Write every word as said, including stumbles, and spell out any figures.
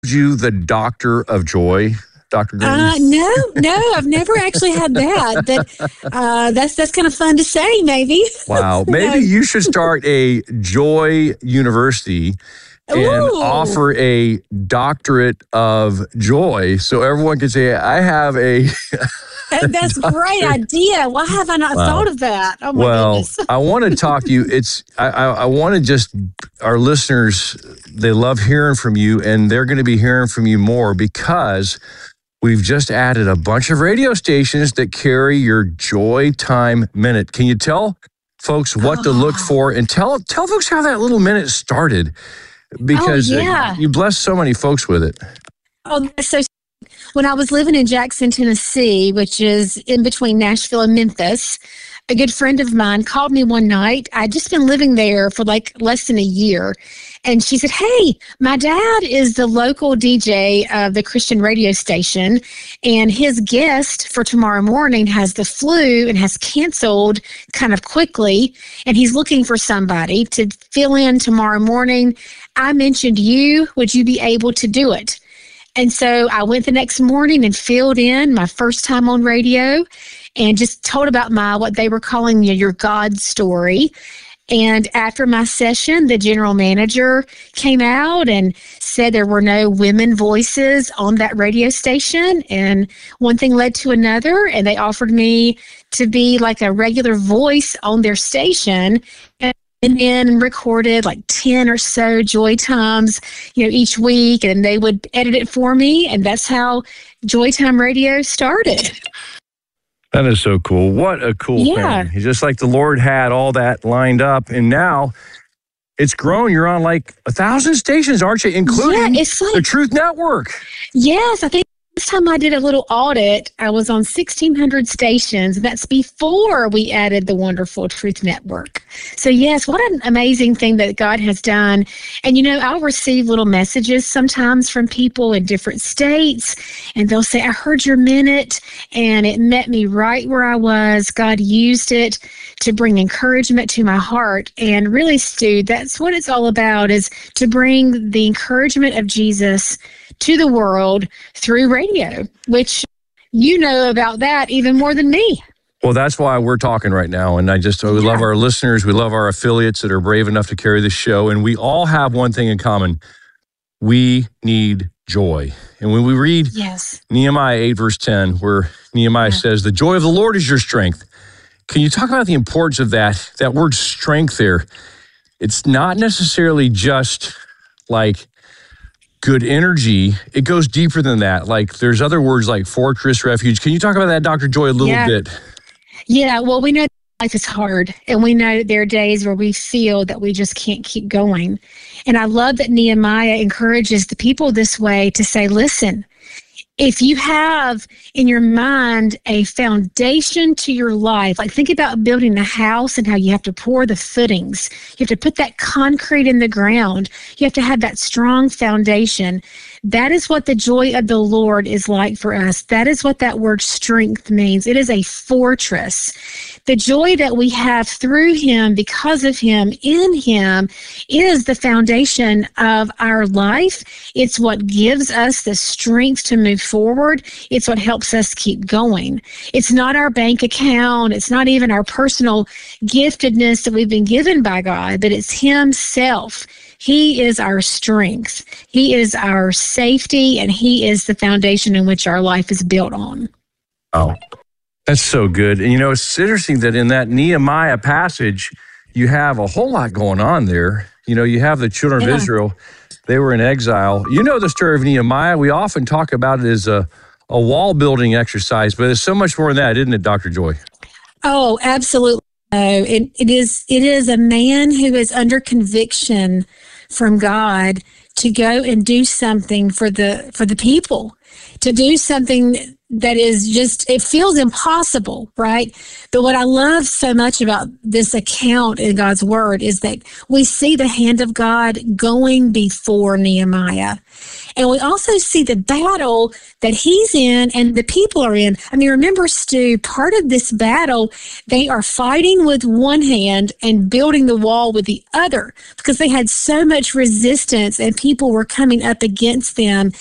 you the Doctor of Joy, Doctor Green? Uh, no, no, I've never actually had that. But uh, that's that's kind of fun to say, maybe. Wow, maybe you should start a Joy University and Ooh. offer a doctorate of joy, so everyone can say, "I have a." That's a great idea. Why have I not Wow. thought of that? Oh my well, goodness. I want to talk to you. It's I, I, I want to just our listeners. They love hearing from you, and they're going to be hearing from you more because we've just added a bunch of radio stations that carry your Joy Time Minute. Can you tell folks what oh. to look for, and tell tell folks how that little minute started? Because oh, yeah. you blessed so many folks with it. Oh, that's so. When I was living in Jackson, Tennessee, which is in between Nashville and Memphis, a good friend of mine called me one night. I'd just been living there for like less than a year. And she said, "Hey, my dad is the local D J of the Christian radio station, and his guest for tomorrow morning has the flu and has canceled kind of quickly, and he's looking for somebody to fill in tomorrow morning. I mentioned you. Would you be able to do it?" And so I went the next morning and filled in my first time on radio and just told about my, what they were calling your God story. And after my session, the general manager came out and said there were no women voices on that radio station. And one thing led to another, and they offered me to be like a regular voice on their station. And And then recorded like ten or so Joy Times, you know, each week, and they would edit it for me, and that's how Joy Time Radio started. That is so cool. What a cool yeah. thing. It's just like the Lord had all that lined up, and now it's grown. You're on like a thousand stations, aren't you? Including yeah, it's like, the Truth Network. Yes, I think this time I did a little audit, I was on sixteen hundred stations. That's before we added the wonderful Truth Network. So yes, what an amazing thing that God has done. And you know, I'll receive little messages sometimes from people in different states, and they'll say, "I heard your minute, and it met me right where I was. God used it to bring encouragement to my heart." And really, Stu, that's what it's all about, is to bring the encouragement of Jesus to the world through radio, which you know about that even more than me. Well, that's why we're talking right now. And I just, we Yeah. love our listeners. We love our affiliates that are brave enough to carry this show. And we all have one thing in common. We need joy. And when we read yes. Nehemiah eight, verse ten, where Nehemiah Yeah. says, "The joy of the Lord is your strength." Can you talk about the importance of that, that word strength there? It's not necessarily just like good energy. It goes deeper than that. Like there's other words like fortress, refuge. Can you talk about that, Doctor Joy, a little yeah. bit? Yeah, well, we know life is hard, and we know that there are days where we feel that we just can't keep going. And I love that Nehemiah encourages the people this way to say, listen, if you have in your mind a foundation to your life, like think about building a house and how you have to pour the footings. You have to put that concrete in the ground. You have to have that strong foundation. That is what the joy of the Lord is like for us. That is what that word strength means. It is a fortress. The joy that we have through Him, because of Him, in Him, is the foundation of our life. It's what gives us the strength to move forward. It's what helps us keep going. It's not our bank account. It's not even our personal giftedness that we've been given by God, but it's Himself. He is our strength. He is our safety, and He is the foundation in which our life is built on. Oh, that's so good. And you know, it's interesting that in that Nehemiah passage, you have a whole lot going on there. You know, you have the children Yeah. of Israel. They were in exile. You know the story of Nehemiah. We often talk about it as a, a wall building exercise, but it's so much more than that, isn't it, Doctor Joy? Oh, absolutely. No, it, it is it is a man who is under conviction from God to go and do something for the for the people, to do something that is just, it feels impossible, right? But what I love so much about this account in God's word is that we see the hand of God going before Nehemiah. And we also see the battle that he's in and the people are in. I mean, remember, Stu, part of this battle, they are fighting with one hand and building the wall with the other because they had so much resistance and people were coming up against them